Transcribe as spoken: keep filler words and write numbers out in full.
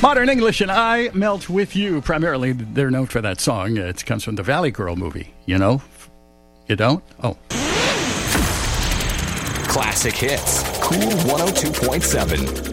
Modern English and I Melt With You. Primarily, their note for that song, it comes from the Valley Girl movie. You know? You don't? Oh. Classic hits. Cool one oh two point seven.